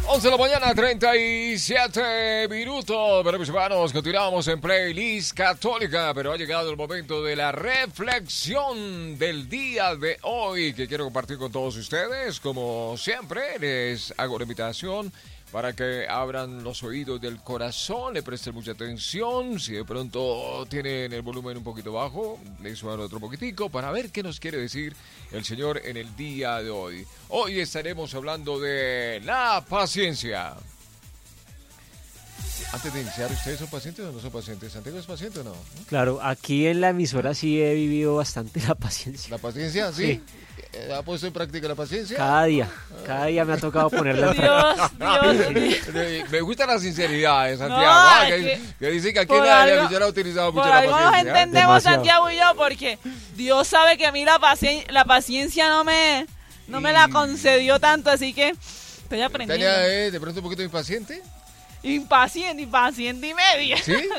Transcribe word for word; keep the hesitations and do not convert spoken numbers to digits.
once de la mañana, treinta y siete minutos. Pero mis hermanos, continuamos en Playlist Católica, pero ha llegado el momento de la reflexión del día de hoy que quiero compartir con todos ustedes. Como siempre, les hago la invitación para que abran los oídos del corazón, le presten mucha atención. Si de pronto tienen el volumen un poquito bajo, le suban otro poquitico para ver qué nos quiere decir el Señor en el día de hoy. Hoy estaremos hablando de la paciencia. Antes de iniciar, ¿ustedes son pacientes o no son pacientes? ¿Santiago es paciente o no? Claro, aquí en la emisora sí he vivido bastante la paciencia. ¿La paciencia? Sí. Sí. ¿Ha puesto en práctica la paciencia? Cada día, cada día me ha tocado ponerla en Dios, práctica. Dios, Dios. Me gusta la sinceridad de Santiago, No, ah, es que, que que dice que aquí por en la algo- emisora ha utilizado Por mucho la algo nos paciencia. ¿eh? entendemos Demasiado. Santiago y yo, porque Dios sabe que a mí la, pacien- la paciencia no me, no me la concedió tanto, así que estoy aprendiendo. Tania es de pronto un poquito impaciente. Impaciente, impaciente y media. ¿Sí?